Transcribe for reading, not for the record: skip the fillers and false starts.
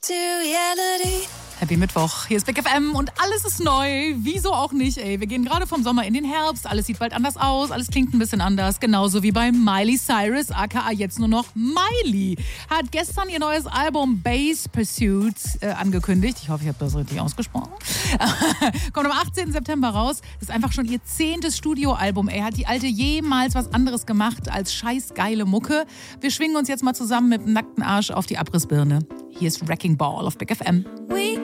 Happy Mittwoch, hier ist Big FM und alles ist neu, wieso auch nicht, ey. Wir gehen gerade vom Sommer in den Herbst, alles sieht bald anders aus, alles klingt ein bisschen anders, genauso wie bei Miley Cyrus, aka jetzt nur noch Miley. Hat gestern ihr neues Album Bass Pursuit angekündigt, ich hoffe, ich habe das richtig ausgesprochen. Kommt am 18. September raus, das ist einfach schon ihr 10. Studioalbum, ey. Hat die Alte jemals was anderes gemacht als scheiß geile Mucke? Wir schwingen uns jetzt mal zusammen mit dem nackten Arsch auf die Abrissbirne. Hier ist Wrecking Ball auf Big FM.